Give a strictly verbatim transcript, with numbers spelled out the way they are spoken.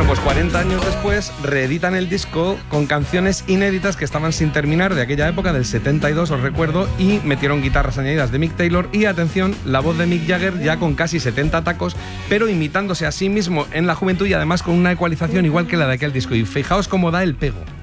pues cuarenta años después reeditan el disco con canciones inéditas que estaban sin terminar de aquella época, del setenta y dos, os recuerdo, y metieron guitarras añadidas de Mick Taylor y, atención, la voz de Mick Jagger ya con casi setenta tacos, pero imitándose a sí mismo en la juventud y además con una ecualización igual que la de aquel disco. Y fijaos cómo da el pego.